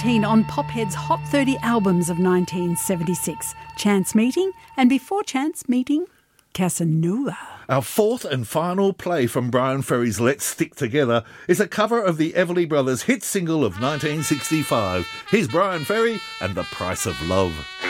On Pophead's Hot 30 albums of 1976. Chance Meeting, and before Chance Meeting, Casanova. Our fourth and final play from Bryan Ferry's Let's Stick Together is a cover of the Everly Brothers' hit single of 1965. Here's Bryan Ferry and The Price of Love.